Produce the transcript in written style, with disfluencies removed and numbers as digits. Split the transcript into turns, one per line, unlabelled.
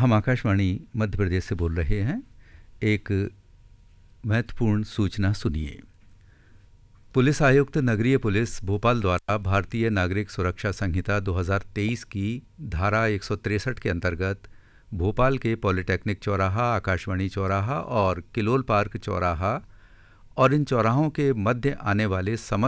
हम आकाशवाणी मध्य प्रदेश से बोल रहे हैं। एक महत्वपूर्ण सूचना सुनिए। पुलिस आयुक्त नगरीय पुलिस भोपाल द्वारा भारतीय नागरिक सुरक्षा संहिता 2023 की धारा 163 के अंतर्गत भोपाल के पॉलिटेक्निक चौराहा, आकाशवाणी चौराहा और किलोल पार्क चौराहा और इन चौराहों के मध्य आने वाले समस्त